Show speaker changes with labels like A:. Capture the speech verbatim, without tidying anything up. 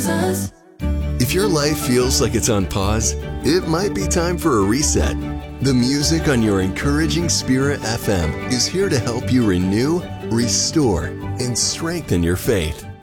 A: Jesus.
B: If your life feels like it's on pause, it might be time for a reset. The music on your Encouraging Spirit F M is here to help you renew, restore, and strengthen your faith.